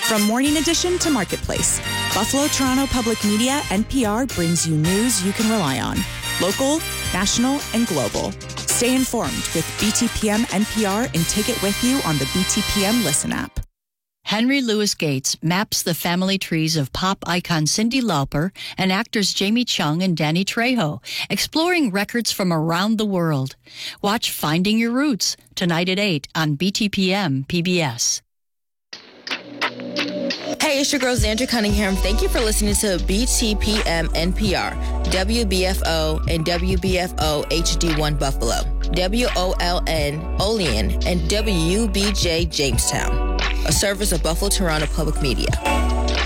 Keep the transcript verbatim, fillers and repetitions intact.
From Morning Edition to Marketplace, Buffalo Toronto Public Media, N P R, brings you news you can rely on. Local, national, and global. Stay informed with B T P M N P R and take it with you on the B T P M Listen app. Henry Louis Gates maps the family trees of pop icon Cyndi Lauper and actors Jamie Chung and Danny Trejo, exploring records from around the world. Watch Finding Your Roots tonight at eight on B T P M P B S. Hey, it's your girl Xandra Cunningham. Thank you for listening to B T P M N P R, W B F O and W B F O H D one Buffalo, W O L N Olean, and W B J Jamestown, a service of Buffalo Toronto Public Media.